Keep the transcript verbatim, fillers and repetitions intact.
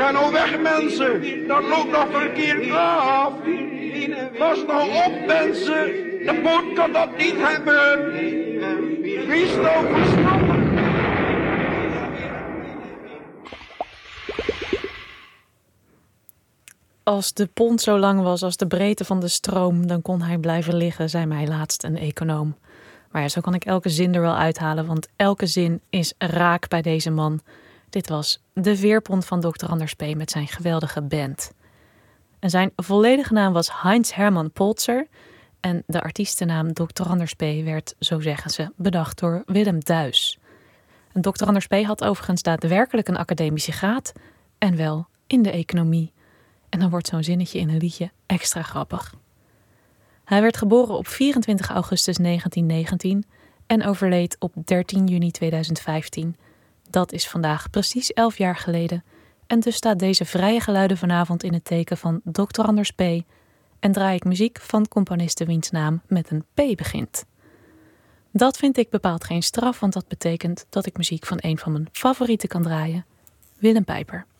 Ga nou weg, mensen. Dat loopt nog verkeerd af. Pas nou op, mensen. De boot kan dat niet hebben. Wees nou verstandig. Als de pont zo lang was als de breedte van de stroom, dan kon hij blijven liggen, zei mij laatst een econoom. Maar ja, zo kan ik elke zin er wel uithalen, want elke zin is raak bij deze man. Dit was de veerpont van dokter Anders P. met zijn geweldige band. En zijn volledige naam was Heinz Hermann Polzer en de artiestennaam dokter Anders P. werd, zo zeggen ze, bedacht door Willem Duis. En dokter Anders P. had overigens daadwerkelijk een academische graad en wel in de economie. En dan wordt zo'n zinnetje in een liedje extra grappig. Hij werd geboren op vierentwintig augustus negentien negentien en overleed op dertien juni tweeduizend vijftien. Dat is vandaag precies elf jaar geleden. En dus staat deze vrije geluiden vanavond in het teken van dokter Anders P. En draai ik muziek van componisten wiens naam met een P begint. Dat vind ik bepaald geen straf, want dat betekent dat ik muziek van een van mijn favorieten kan draaien. Willem Pijper.